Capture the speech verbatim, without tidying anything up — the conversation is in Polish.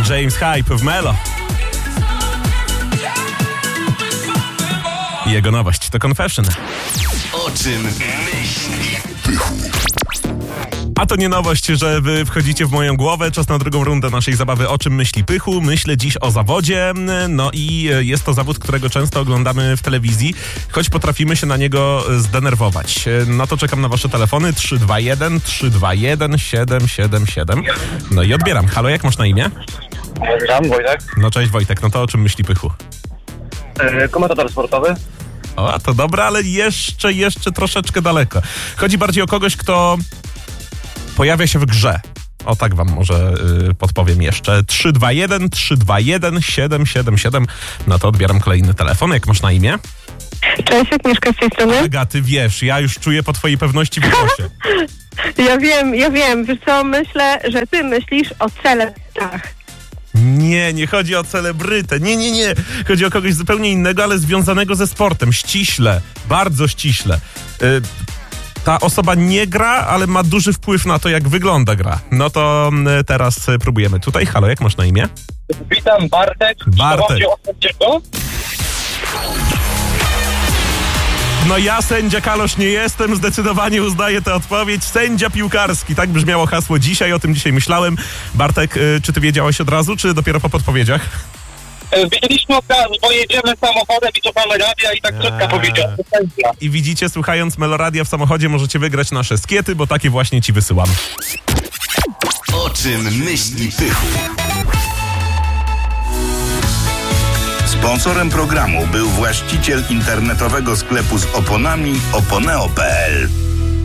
James Hype w Melo. Jego nowość to Confession. O czym myśli Pychu? A to nie nowość, że wy wchodzicie w moją głowę. Czas na drugą rundę naszej zabawy O czym myśli Pychu. Myślę dziś o zawodzie. No i jest to zawód, którego często oglądamy w telewizji, choć potrafimy się na niego zdenerwować. No to czekam na wasze telefony. trzy dwa jeden trzy dwa jeden siedem siedem siedem. No i odbieram. Halo, jak masz na imię? Witam, Wojtek. No cześć Wojtek, no to o czym myśli Pychu? E, komentator sportowy. O, to dobra, ale jeszcze, jeszcze troszeczkę daleko. Chodzi bardziej o kogoś, kto pojawia się w grze. O tak wam może yy, podpowiem jeszcze. trzy dwa jeden trzy dwa jeden siedem siedem siedem. No to odbieram kolejny telefon. Jak masz na imię? Cześć, Agnieszka z tej strony. Aga, ty wiesz, ja już czuję po twojej pewności w głosie. Ja wiem, ja wiem. Wiesz co, myślę, że ty myślisz o celebrytach. Nie, nie chodzi o celebrytę. Nie, nie, nie. Chodzi o kogoś zupełnie innego, ale związanego ze sportem. Ściśle. Bardzo ściśle. Yy, Ta osoba nie gra, ale ma duży wpływ na to, jak wygląda gra. No to y, teraz y, próbujemy. Tutaj, halo, jak masz na imię? Witam, Bartek. Bartek. O No ja sędzia Kalosz nie jestem, zdecydowanie uznaję tę odpowiedź. Sędzia piłkarski, tak brzmiało hasło dzisiaj, o tym dzisiaj myślałem. Bartek, y, czy ty wiedziałeś od razu, czy dopiero po podpowiedziach? Widzieliśmy od razu, bo jedziemy samochodem i słuchamy radia i tak krótka powiedział. I widzicie, słuchając Meloradia w samochodzie możecie wygrać nasze skiety, bo takie właśnie ci wysyłam. O czym myśli Pychu? Sponsorem programu był właściciel internetowego sklepu z oponami oponeo kropka p l.